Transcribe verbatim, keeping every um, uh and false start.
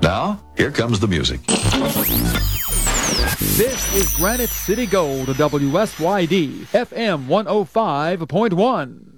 Now, here comes the music. This is Granite City Gold, W S Y D, F M one oh five point one.